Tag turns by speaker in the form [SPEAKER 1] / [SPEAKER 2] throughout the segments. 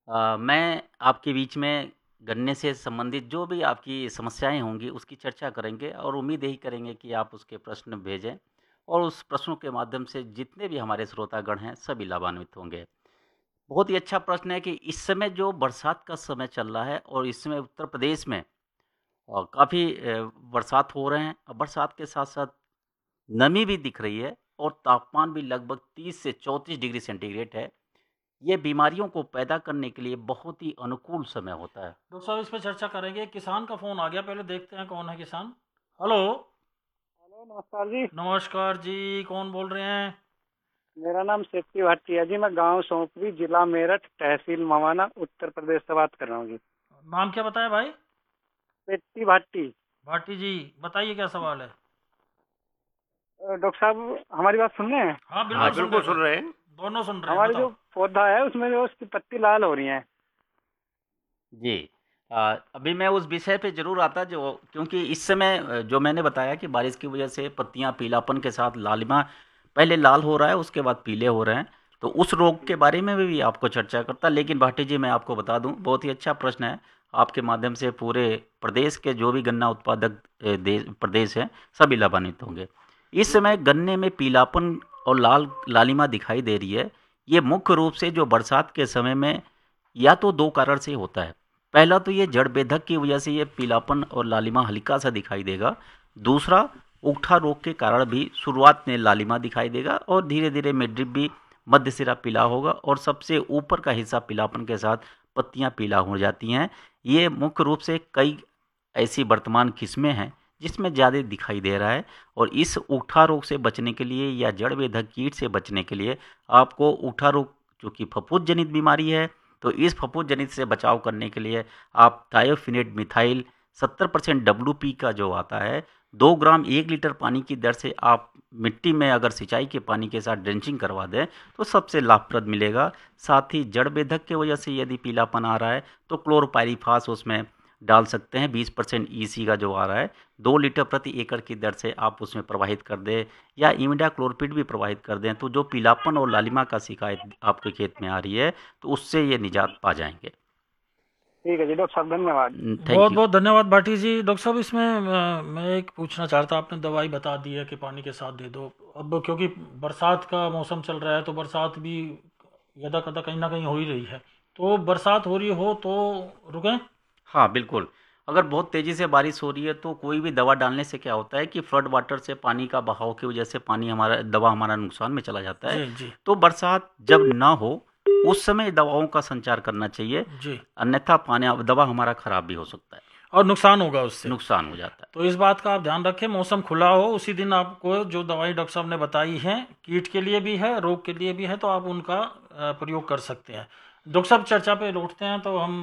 [SPEAKER 1] मैं आपके बीच में गन्ने से संबंधित जो भी आपकी समस्याएँ होंगी, उसकी चर्चा करेंगे और उम्मीद यही करेंगे कि आप उसके प्रश्न भेजें और उस प्रश्नों के माध्यम से जितने भी हमारे श्रोतागण हैं, सभी लाभान्वित होंगे। बहुत ही अच्छा प्रश्न है कि इस समय जो बरसात का समय चल रहा है और इस समय उत्तर प्रदेश में काफ़ी बरसात हो रहे हैं और बरसात के साथ-साथ नमी भी दिख रही है और तापमान भी लगभग 30 से 34 डिग्री सेंटीग्रेड है। ये बीमारियों को पैदा करने के लिए बहुत ही अनुकूल समय होता है।
[SPEAKER 2] डॉक्टर साहब इस पे चर्चा करेंगे। किसान का फ़ोन आ गया, पहले देखते हैं कौन है किसान। हेलो।
[SPEAKER 3] हेलो नमस्कार जी।
[SPEAKER 2] नमस्कार जी, कौन बोल रहे हैं?
[SPEAKER 3] मेरा नाम सेठी भाटिया जी, मैं गांव सौंपरी, जिला मेरठ, तहसील मवाना, उत्तर प्रदेश से बात कर रहा हूँ जी।
[SPEAKER 2] नाम क्या बताया भाई?
[SPEAKER 3] सेठी भाटी।
[SPEAKER 2] भाटी जी, बताइए क्या सवाल है?
[SPEAKER 3] डॉक्टर साहब हमारी बात सुन रहे हैं?
[SPEAKER 2] हाँ
[SPEAKER 1] हाँ
[SPEAKER 2] बिल्कुल
[SPEAKER 1] जी।
[SPEAKER 2] सुन रहे
[SPEAKER 4] बिल्कुल
[SPEAKER 2] थे।
[SPEAKER 4] सुन रहे हैं।
[SPEAKER 2] दोनों सुन रहे हैं,
[SPEAKER 3] हमारी
[SPEAKER 2] बताओ।
[SPEAKER 3] जो पौधा है उसमें जो उसकी पत्ती लाल हो रही है।
[SPEAKER 1] जी। अभी मैं उस विषय पे ज़रूर आता जो क्योंकि इस समय जो मैंने बताया कि बारिश की वजह से पत्तियाँ पीलापन के साथ लालिमा पहले लाल हो रहा है, उसके बाद पीले हो रहे हैं। तो उस रोग के बारे में भी आपको चर्चा करता, लेकिन भाटी जी मैं आपको बता दूँ, बहुत ही अच्छा प्रश्न है। आपके माध्यम से पूरे प्रदेश के जो भी गन्ना उत्पादक प्रदेश हैं, सभी लाभान्वित होंगे। इस समय गन्ने में पीलापन और लालिमा दिखाई दे रही है। ये मुख्य रूप से जो बरसात के समय में या तो 2 कारण से होता है। पहला तो ये जड़ बेधक की वजह से ये पीलापन और लालिमा हल्का सा दिखाई देगा। दूसरा, उकठा रोग के कारण भी शुरुआत में लालिमा दिखाई देगा और धीरे धीरे मिडरिप भी मध्य सिरा पीला होगा और सबसे ऊपर का हिस्सा पीलापन के साथ पत्तियां पीला हो जाती हैं। ये मुख्य रूप से कई ऐसी वर्तमान किस्में हैं जिसमें ज़्यादा दिखाई दे रहा है। और इस उकठा रोग से बचने के लिए या जड़ बेधक कीट से बचने के लिए आपको उकठा रोग, जो कि फफूंद जनित बीमारी है, तो इस फफूंद जनित से बचाव करने के लिए आप थायोफिनेट मिथाइल 70% डब्ल्यूपी का जो आता है, 2 ग्राम 1 लीटर पानी की दर से आप मिट्टी में अगर सिंचाई के पानी के साथ ड्रेंचिंग करवा दें तो सबसे लाभप्रद मिलेगा। साथ ही जड़ बेधक की वजह से यदि पीलापन आ रहा है तो क्लोरोपाइरीफास उसमें डाल सकते हैं। 20% ईसी का जो आ रहा है, 2 लीटर प्रति एकड़ की दर से आप उसमें प्रवाहित कर दें या इमिडाक्लोरपिड भी प्रवाहित कर दें, तो जो पीलापन और लालिमा का शिकायत आपके खेत में आ रही है तो उससे ये निजात पा जाएंगे।
[SPEAKER 3] ठीक है जी डॉक्टर साहब, धन्यवाद।
[SPEAKER 2] बहुत
[SPEAKER 1] थैंक यू।
[SPEAKER 2] बहुत धन्यवाद भाटी जी। डॉक्टर साहब इसमें मैं एक पूछना चाहता, आपने दवाई बता दी है कि पानी के साथ दे दो। अब क्योंकि बरसात का मौसम चल रहा है तो बरसात भी यदा कदा कहीं ना कहीं हो ही रही है, तो बरसात हो रही हो तो रुकें?
[SPEAKER 1] हाँ, बिल्कुल। अगर बहुत तेज़ी से बारिश हो रही है तो कोई भी दवा डालने से क्या होता है कि फ्लड वाटर से पानी का बहाव की वजह से पानी हमारा दवा हमारा नुकसान में चला जाता है।
[SPEAKER 2] जी जी
[SPEAKER 1] तो बरसात जब ना हो उस समय दवाओं का संचार करना चाहिए,
[SPEAKER 2] जी।
[SPEAKER 1] अन्यथा पानी दवा हमारा खराब भी हो सकता है,
[SPEAKER 2] और नुकसान होगा उससे।
[SPEAKER 1] नुकसान हो जाता है।
[SPEAKER 2] तो इस बात का आप ध्यान रखें, मौसम खुला हो उसी दिन आपको जो दवाई डॉक्टर साहब ने बताई है, कीट के लिए भी है रोग के लिए भी है, तो आप उनका प्रयोग कर सकते हैं। डॉक्टर साहब चर्चा पे लौटते हैं। तो हम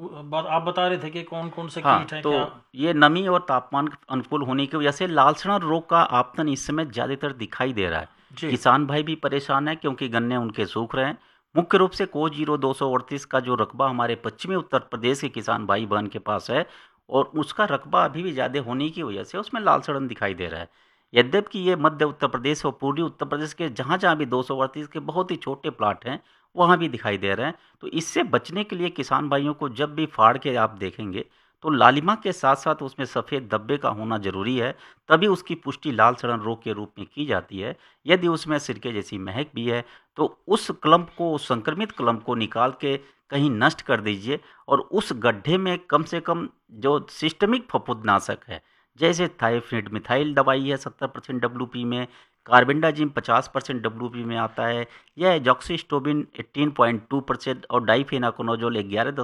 [SPEAKER 2] आप बता रहे थे कि कौन कौन से
[SPEAKER 1] हाँ,
[SPEAKER 2] कीट हैं क्या?
[SPEAKER 1] तो ये नमी और तापमान अनुकूल होने की वजह से लाल सड़न रोग का आपतन इस समय ज़्यादातर दिखाई दे रहा है।
[SPEAKER 2] जी
[SPEAKER 1] किसान भाई भी परेशान हैं क्योंकि गन्ने उनके सूख रहे हैं। मुख्य रूप से कोज 0238 का जो रकबा हमारे पश्चिमी उत्तर प्रदेश के किसान भाई बहन के पास है और उसका रकबा अभी भी ज़्यादा होने की वजह से उसमें लाल सड़न दिखाई दे रहा है। यद्यपि ये मध्य उत्तर प्रदेश और पूर्वी उत्तर प्रदेश के जहाँ जहाँ भी 238 के बहुत ही छोटे प्लाट हैं, वहाँ भी दिखाई दे रहे हैं। तो इससे बचने के लिए किसान भाइयों को जब भी फाड़ के आप देखेंगे तो लालिमा के साथ साथ उसमें सफ़ेद धब्बे का होना ज़रूरी है, तभी उसकी पुष्टि लाल सड़न रोग के रूप में की जाती है। यदि उसमें सिरके जैसी महक भी है तो उस क्लम्प को, उस संक्रमित क्लम्प को निकाल के कहीं नष्ट कर दीजिए और उस गड्ढे में कम से कम जो सिस्टमिक फफूंदनाशक है, जैसे थायोफिनेट मिथाइल दवाई है 70% डब्ल्यूपी में, कार्बेंडाजिम 50% डब्ल्यूपी में आता है, यह एजॉक्सिस्टोबिन 18.2% और डाइफेनाकोनाजोल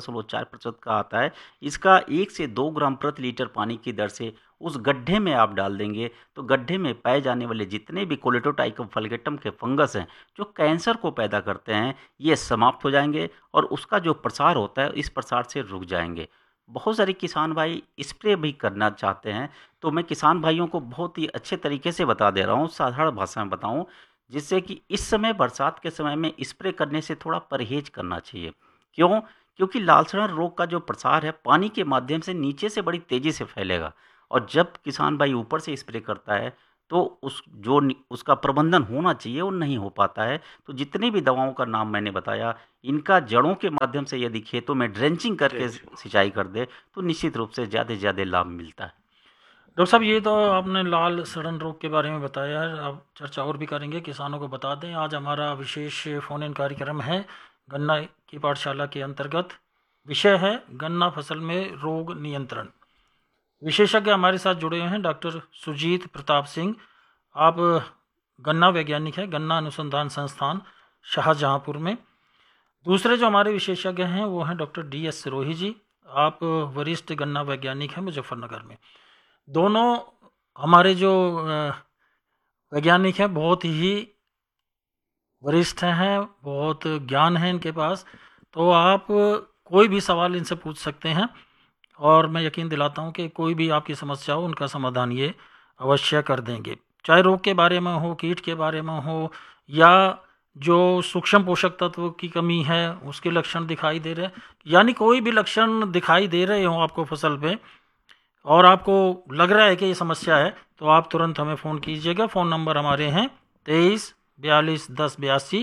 [SPEAKER 1] 11.4% का आता है। इसका 1 से 2 ग्राम प्रति लीटर पानी की दर से उस गड्ढे में आप डाल देंगे तो गड्ढे में पाए जाने वाले जितने भी कोलेटोटाइकम फलगेटम के फंगस हैं जो कैंसर को पैदा करते हैं, ये समाप्त हो जाएंगे और उसका जो प्रसार होता है इस प्रसार से रुक जाएंगे। बहुत सारे किसान भाई स्प्रे भी करना चाहते हैं, तो मैं किसान भाइयों को बहुत ही अच्छे तरीके से बता दे रहा हूँ, साधारण भाषा में बताऊँ, जिससे कि इस समय बरसात के समय में स्प्रे करने से थोड़ा परहेज करना चाहिए। क्यों? क्योंकि लाल सड़न रोग का जो प्रसार है पानी के माध्यम से नीचे से बड़ी तेज़ी से फैलेगा और जब किसान भाई ऊपर से स्प्रे करता है तो उसका प्रबंधन होना चाहिए वो नहीं हो पाता है। तो जितनी भी दवाओं का नाम मैंने बताया, इनका जड़ों के माध्यम से यदि खेतों में ड्रेंचिंग करके सिंचाई कर दे तो निश्चित रूप से ज़्यादा से ज़्यादा लाभ मिलता है।
[SPEAKER 2] डॉक्टर साहब, ये तो आपने लाल सड़न रोग के बारे में बताया है, अब चर्चा और भी करेंगे। किसानों को बता दें, आज हमारा विशेष फोन इन कार्यक्रम है गन्ना की पाठशाला के अंतर्गत। विषय है गन्ना फसल में रोग नियंत्रण। विशेषज्ञ हमारे साथ जुड़े हुए हैं डॉक्टर सुजीत प्रताप सिंह। आप गन्ना वैज्ञानिक हैं, गन्ना अनुसंधान संस्थान शाहजहाँपुर में। दूसरे जो हमारे विशेषज्ञ हैं वो हैं डॉक्टर DS सिरोही जी। आप वरिष्ठ गन्ना वैज्ञानिक हैं मुजफ्फरनगर में। दोनों हमारे जो वैज्ञानिक हैं बहुत ही वरिष्ठ हैं, बहुत ज्ञान है इनके पास। तो आप कोई भी सवाल इनसे पूछ सकते हैं और मैं यकीन दिलाता हूं कि कोई भी आपकी समस्या हो उनका समाधान ये अवश्य कर देंगे। चाहे रोग के बारे में हो, कीट के बारे में हो, या जो सूक्ष्म पोषक तत्व की कमी है उसके लक्षण दिखाई दे रहे हैं, यानी कोई भी लक्षण दिखाई दे रहे हो आपको फसल पे और आपको लग रहा है कि ये समस्या है, तो आप तुरंत हमें फ़ोन कीजिएगा। फ़ोन नंबर हमारे हैं 23421082,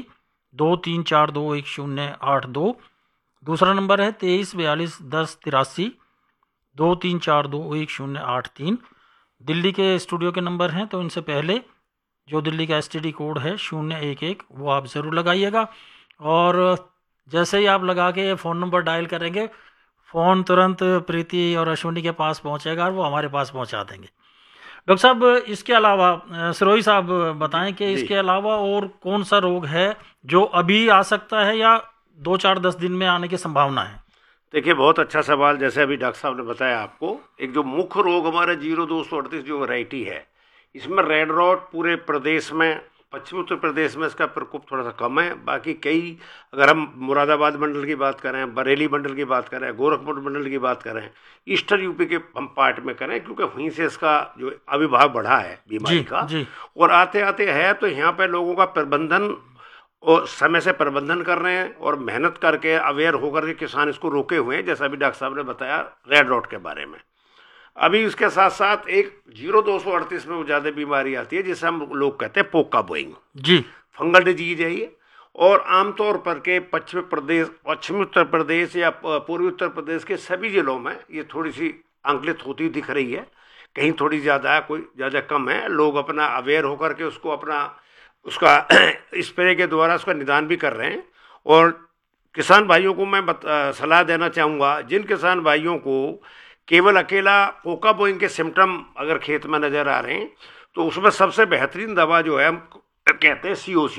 [SPEAKER 2] 23421082। दूसरा नंबर है 23421083, 23421083। दिल्ली के स्टूडियो के नंबर हैं, तो इनसे पहले जो दिल्ली का STD कोड है 011 वो आप ज़रूर लगाइएगा। और जैसे ही आप लगा के फ़ोन नंबर डायल करेंगे, फ़ोन तुरंत प्रीति और अश्विनी के पास पहुंचेगा और वो हमारे पास पहुंचा देंगे। डॉक्टर साहब, इसके अलावा सिरोही साहब बताएं कि इसके अलावा और कौन सा रोग है जो अभी आ सकता है या 2-4-10 दिन में आने की संभावना है?
[SPEAKER 4] देखिए, बहुत अच्छा सवाल। जैसे अभी डॉक्टर साहब ने बताया आपको, एक जो मुख्य रोग हमारा 0238 जो वैरायटी है, इसमें रेड रॉट पूरे प्रदेश में, पश्चिमी उत्तर प्रदेश में इसका प्रकोप थोड़ा सा कम है। बाकी कई, अगर हम मुरादाबाद मंडल की बात करें, बरेली मंडल की बात करें, गोरखपुर मंडल की बात करें, ईस्टर्न यूपी के हम पार्ट में करें, क्योंकि वहीं से इसका जो आविर्भाव बढ़ा है बीमारी का। और आते आते है तो यहाँ पे लोगों का प्रबंधन और समय से प्रबंधन कर रहे हैं और मेहनत करके अवेयर होकर के किसान इसको रोके हुए हैं, जैसा अभी डॉक्टर साहब ने बताया रेड रॉट के बारे में। अभी उसके साथ साथ एक 0238 में वो ज़्यादा बीमारी आती है जिसे हम लोग कहते हैं पोका बोइंग
[SPEAKER 2] जी,
[SPEAKER 4] फंगल डिजीज है ये। और आमतौर पर के पश्चिमी उत्तर प्रदेश या पूर्वी उत्तर प्रदेश के सभी जिलों में ये थोड़ी सी अंकुलित होती दिख रही है। कहीं थोड़ी ज़्यादा है, कोई ज़्यादा कम है। लोग अपना अवेयर होकर के उसका स्प्रे के द्वारा उसका निदान भी कर रहे हैं। और किसान भाइयों को मैं सलाह देना चाहूँगा, जिन किसान भाइयों को केवल अकेला पोका बोइंग के सिम्टम अगर खेत में नज़र आ रहे हैं, तो उसमें सबसे बेहतरीन दवा जो है हम कहते हैं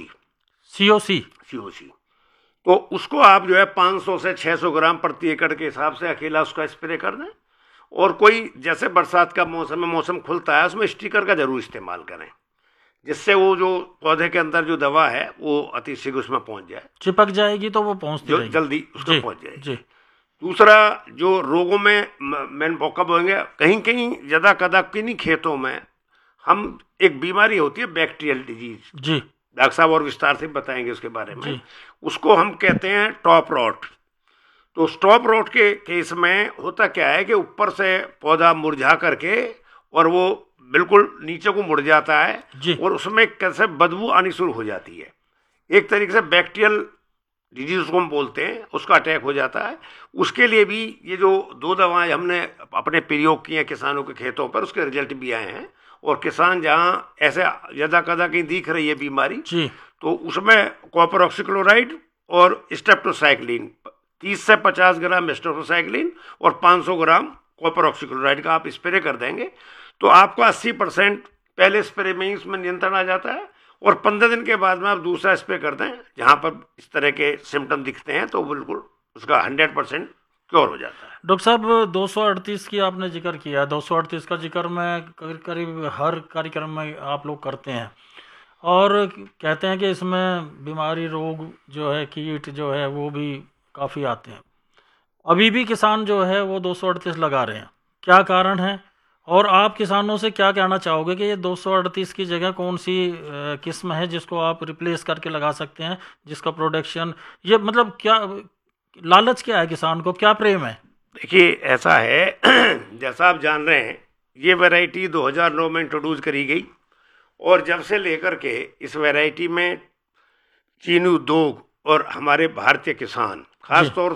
[SPEAKER 4] COC। तो उसको आप जो है 500 से 600 ग्राम प्रति एकड़ के हिसाब से अकेला उसका स्प्रे कर दें। और कोई जैसे बरसात का मौसम में मौसम खुलता है, उसमें स्टिकर का जरूर इस्तेमाल करें, जिससे वो जो पौधे के अंदर जो दवा है वो अति शीघ्र उसमें पहुंच जाए,
[SPEAKER 2] चिपक जाएगी तो वो पहुंचती
[SPEAKER 4] जल्दी उसको पहुंच जाएगी।
[SPEAKER 2] जी।
[SPEAKER 4] दूसरा जो रोगों में मैन पोका बोएंगे, कहीं कहीं ज़्यादा कदा किन्हीं खेतों में हम एक बीमारी होती है बैक्टीरियल डिजीज
[SPEAKER 2] जी,
[SPEAKER 4] डॉक्टर साहब और विस्तार से बताएंगे उसके बारे में। उसको हम कहते हैं टॉप रॉट। तो टॉप रॉट के केस में होता क्या है कि ऊपर से पौधा मुरझा करके और वो बिल्कुल नीचे को मुड़ जाता है और उसमें कैसे बदबू आनी शुरू हो जाती है। एक तरीके से बैक्टीरियल डिजीज उसको हम बोलते हैं, उसका अटैक हो जाता है। उसके लिए भी ये जो 2 दवाएं हमने अपने प्रयोग किए हैं किसानों के खेतों पर, उसके रिजल्ट भी आए हैं। और किसान जहाँ ऐसे ज़्यादा कदा कहीं दिख रही है बीमारी, तो उसमें कॉपर ऑक्सीक्लोराइड और स्टेप्टोसाइक्लिन 30 से 50 ग्राम स्टेप्टोसाइक्लिन और 500 ग्राम कॉपर ऑक्सीक्लोराइड का आप स्प्रे कर देंगे, तो आपका 80% पहले स्प्रे में ही उसमें नियंत्रण आ जाता है। और 15 दिन के बाद में आप दूसरा स्प्रे कर दें जहाँ पर इस तरह के सिम्टम दिखते हैं, तो बिल्कुल उसका 100% क्योर हो जाता है।
[SPEAKER 2] डॉक्टर साहब, 238 की आपने जिक्र किया। 238 का जिक्र मैं करीब हर कार्यक्रम में आप लोग करते हैं और कहते हैं कि इसमें बीमारी, रोग जो है, कीट जो है वो भी काफ़ी आते हैं। अभी भी किसान जो है वो 238 लगा रहे हैं, क्या कारण है? और आप किसानों से क्या कहना चाहोगे कि ये 238 की जगह कौन सी किस्म है जिसको आप रिप्लेस करके लगा सकते हैं, जिसका प्रोडक्शन, ये मतलब क्या लालच क्या है किसान को, क्या प्रेम है?
[SPEAKER 4] देखिए, ऐसा है जैसा आप जान रहे हैं, ये वैरायटी 2009 में इंट्रोड्यूस करी गई और जब से लेकर के इस वैरायटी में चीनी उद्योग और हमारे भारतीय किसान खास तौर